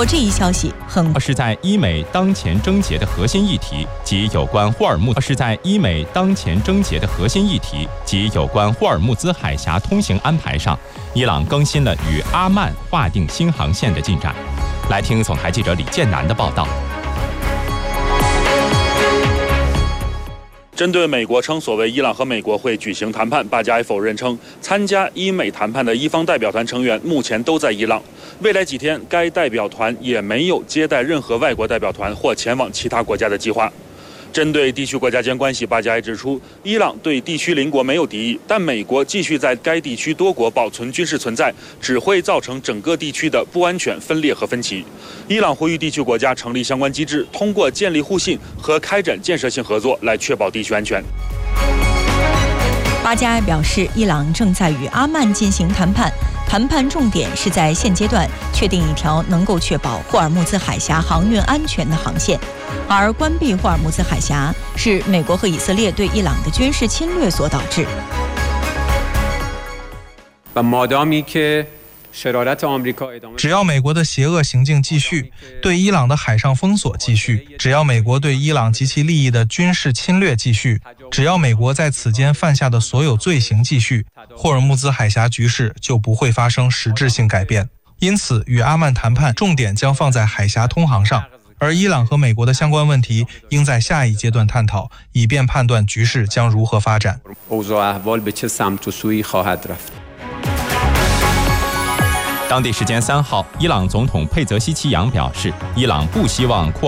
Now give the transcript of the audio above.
过这一消息是在伊美当前症结的核心议题及有关霍尔木兹海峡通行安排上，伊朗更新了与阿曼划定新航线的进展。来听总台记者李建南的报道。 针对美国称所谓伊朗和美国会举行谈判，巴加埃否认称参加伊美谈判的伊方代表团成员目前都在伊朗，未来几天该代表团也没有接待任何外国代表团或前往其他国家的计划。针对地区国家间关系，巴加埃指出，伊朗对地区邻国没有敌意，但美国继续在该地区多国保存军事存在，只会造成整个地区的不安全、分裂和分歧。伊朗呼吁地区国家成立相关机制，通过建立互信和开展建设性合作来确保地区安全。 巴加埃表示，伊朗正在与阿曼进行谈判，谈判重点是在现阶段确定一条能够确保霍尔木兹海峡航运安全的航线，而关闭霍尔木兹海峡是美国和以色列对伊朗的军事侵略所导致。 只要美国的邪恶行径继续，对伊朗的海上封锁继续，只要美国对伊朗及其利益的军事侵略继续，只要美国在此间犯下的所有罪行继续，霍尔木兹海峡局势就不会发生实质性改变。因此，与阿曼谈判重点将放在海峡通航上，而伊朗和美国的相关问题应在下一阶段探讨，以便判断局势将如何发展。 当地时间3号，伊朗总统佩泽希奇扬表示，伊朗不希望